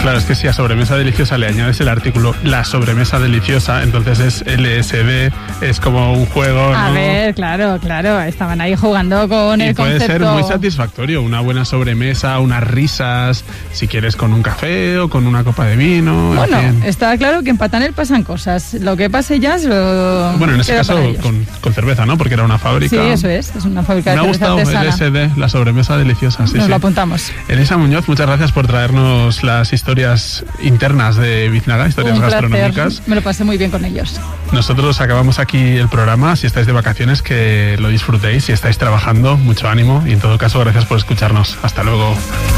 Claro, es que si a sobremesa deliciosa le añades el artículo la sobremesa deliciosa, entonces es LSD, es como un juego, ¿no? A ver, claro, estaban ahí jugando con el concepto. Puede ser muy satisfactorio, una buena sobremesa, unas risas, si quieres con un café o con una copa de vino. Bueno, está claro que en Patanel pasan cosas, lo que pase ya es lo... Bueno, en este caso con cerveza, ¿no? Porque era una fábrica. Sí, eso es una fábrica de cerveza artesana. Me ha gustado LSD, la sobremesa deliciosa, sí. Nos lo apuntamos. Elisa Muñoz, muchas gracias por traernos las historias internas de Biznaga, historias gastronómicas. Me lo pasé muy bien con ellos. Nosotros acabamos aquí el programa. Si estáis de vacaciones, que lo disfrutéis. Si estáis trabajando, mucho ánimo. Y en todo caso, gracias por escucharnos. Hasta luego.